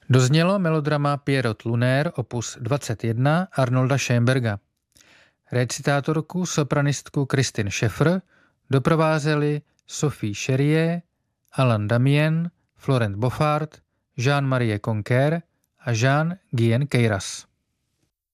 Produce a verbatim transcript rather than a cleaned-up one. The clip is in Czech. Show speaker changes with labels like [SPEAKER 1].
[SPEAKER 1] Doznělo melodrama Pierrot Lunaire opus dvacet jedna Arnolda Schoenberga. Recitátorku sopranistku Kristin Schäffer doprovázeli Sophie Cherrier, Alain Damien, Florent Boffard, Jean-Marie Conquer a Jean Guyen Queyras.